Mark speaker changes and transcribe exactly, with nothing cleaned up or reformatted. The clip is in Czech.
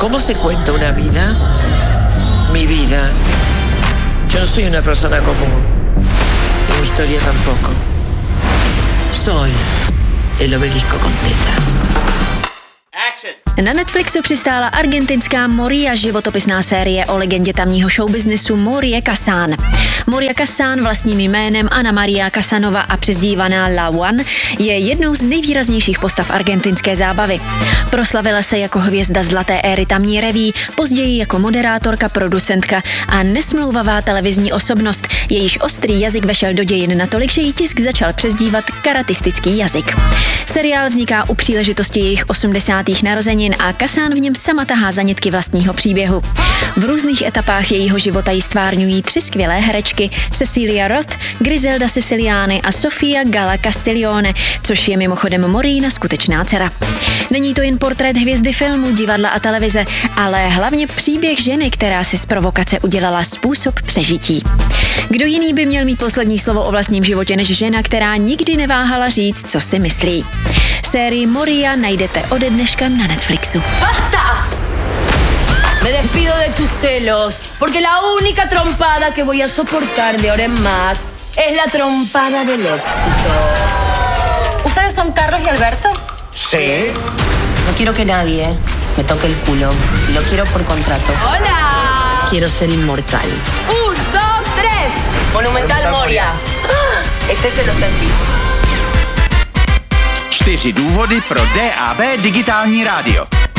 Speaker 1: ¿Cómo se cuenta una vida? Mi vida. Yo no soy una persona común. Y mi historia tampoco. Soy el obelisco con tetas.
Speaker 2: Na Netflixu přistála argentinská Moria, životopisná série o legendě tamního showbiznesu Morie Casán. Moria Casán vlastním jménem Ana Maria Casanova a přezdívaná La One je jednou z nejvýraznějších postav argentinské zábavy. Proslavila se jako hvězda zlaté éry tamní reví, později jako moderátorka, producentka a nesmlouvavá televizní osobnost, jejíž ostrý jazyk vešel do dějin natolik, že jí tisk začal přezdívat karatistický jazyk. Seriál vzniká u příležitosti jejich osmdesátých narozenin a Casán v něm sama tahá za nitky vlastního příběhu. V různých etapách jejího života jí stvárňují tři skvělé herečky Cecilia Roth, Griselda Siciliani a Sofia Gala Castiglione, což je mimochodem Moríina skutečná dcera. Není to jen portrét hvězdy filmu, divadla a televize, ale hlavně příběh ženy, která si z provokace udělala způsob přežití. Kdo jiný by měl mít poslední slovo o vlastním životě než žena, která nikdy neváhala říct, co si myslí. Sérii Moria najdete ode dneška na Netflixu.
Speaker 3: ¡Basta! Me despido de tus celos, porque la única trompada que voy a soportar de ahora en más es la trompada del éxito. ¿Ustedes son Carlos y Alberto?
Speaker 1: Sí.
Speaker 3: No quiero que nadie me toque el culo. Lo quiero por contrato. ¡Hola! Quiero ser inmortal. Un, dos, tres. Monumental Moria. Ah, este se lo sentí.
Speaker 4: Čtyři důvody pro D A B digitální rádio.